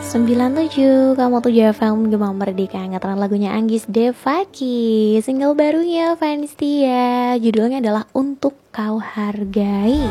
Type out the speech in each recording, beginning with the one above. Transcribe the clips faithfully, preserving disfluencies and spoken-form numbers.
sembilan tujuh Kamu tuh F M Gema Merdeka. Ngeteran lagunya Anggis Devaki, single barunya Vanistia. Judulnya adalah Untuk Kau Hargai.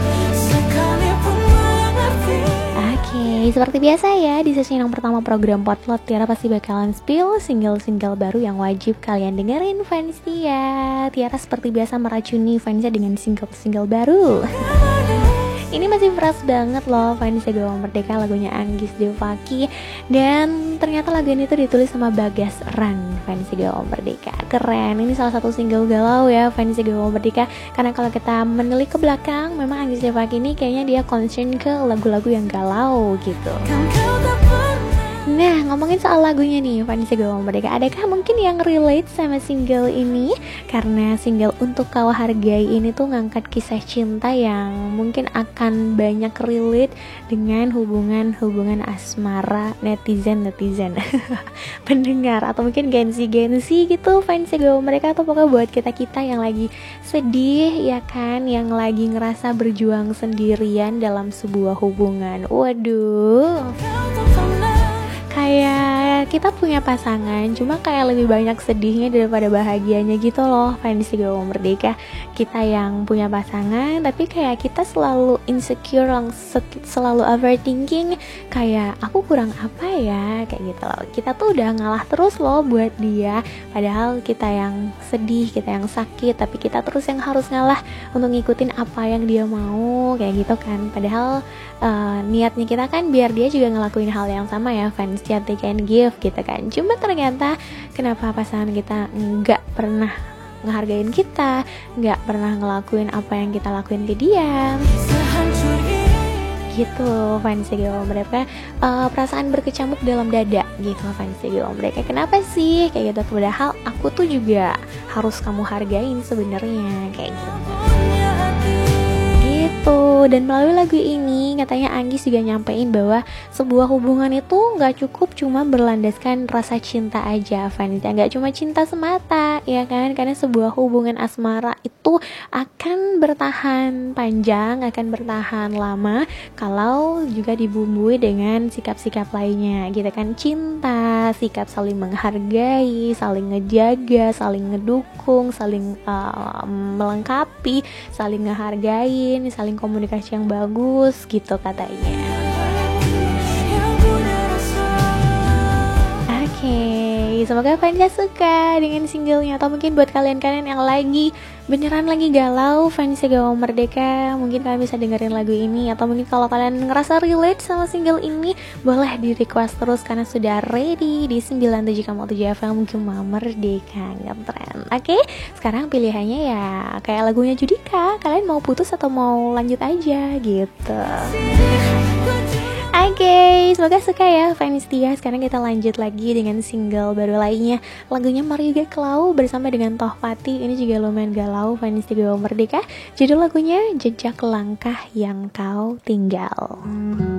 Oke, seperti biasa ya, di sesi yang pertama program Potlot, Tiara pasti bakalan spill single-single baru yang wajib kalian dengerin Vanistia. Tiara seperti biasa meracuni fansnya dengan single-single baru. Ini masih fresh banget loh, Vanistia Gema Merdeka, lagunya Anggis Devaki. Dan ternyata lagu ini tuh ditulis sama Bagas Ran, Vanistia Gema Merdeka. Keren, ini salah satu single galau ya Vanistia Gema Merdeka. Karena kalau kita menilik ke belakang, memang Anggis Devaki ini kayaknya dia concern ke lagu-lagu yang galau gitu. Nah, ngomongin soal lagunya nih, Vanistia Gema Merdeka, adakah mungkin yang relate sama single ini? Karena single Untuk Kau Hargai ini tuh ngangkat kisah cinta yang mungkin akan banyak relate dengan hubungan-hubungan asmara netizen-netizen pendengar, atau mungkin gensi-gensi gitu Vanistia Gema Merdeka, atau pokoknya buat kita-kita yang lagi sedih ya kan, yang lagi ngerasa berjuang sendirian dalam sebuah hubungan. Waduh, kayak kita punya pasangan, cuma kayak lebih banyak sedihnya daripada bahagianya gitu loh Vanistia Gema Merdeka. Kita yang punya pasangan, tapi kayak kita selalu insecure, selalu overthinking, kayak aku kurang apa ya, kayak gitu loh. Kita tuh udah ngalah terus loh buat dia, padahal kita yang sedih, kita yang sakit, tapi kita terus yang harus ngalah untuk ngikutin apa yang dia mau, kayak gitu kan. Padahal uh, niatnya kita kan biar dia juga ngelakuin hal yang sama ya, fans take and give gitu kan. Cuma ternyata kenapa pasangan kita nggak pernah ngehargain kita, nggak pernah ngelakuin apa yang kita lakuin ke dia gitu Vanistia Gema Merdeka. uh, Perasaan berkecamuk dalam dada gitu Vanistia Gema Merdeka. Kenapa sih kayak gitu? Padahal aku tuh juga harus kamu hargain sebenarnya, kayak gitu. Dan melalui lagu ini katanya Anggis juga nyampein bahwa sebuah hubungan itu gak cukup cuma berlandaskan rasa cinta aja, Vanistia. Gak cuma cinta semata ya kan, karena sebuah hubungan asmara itu akan bertahan panjang, akan bertahan lama kalau juga dibumbui dengan sikap-sikap lainnya gitu kan. Cinta, sikap saling menghargai, saling ngejaga, saling ngedukung, saling uh, melengkapi, saling ngehargain, saling komunikasi yang bagus gitu katanya. Oke, okay, semoga Vanistia suka dengan singlenya. Atau mungkin buat kalian-kalian yang lagi beneran lagi galau, Vanistia Gema Merdeka, mungkin kalian bisa dengerin lagu ini. Atau mungkin kalau kalian ngerasa relate sama single ini, boleh di request terus karena sudah ready di sembilan tujuh koma tujuh F M Gema Merdeka. Ngetren. Oke, okay? Sekarang pilihannya ya kayak lagunya Judika, kalian mau putus atau mau lanjut aja gitu. Oke, okay, semoga suka ya Vanistia. Sekarang kita lanjut lagi dengan single baru lainnya, lagunya Maryuga Klau bersama dengan Tohpati. Ini juga lumayan galau Vanistia Gema Merdeka. Judul lagunya Jejak Langkah Yang Kau Tinggal.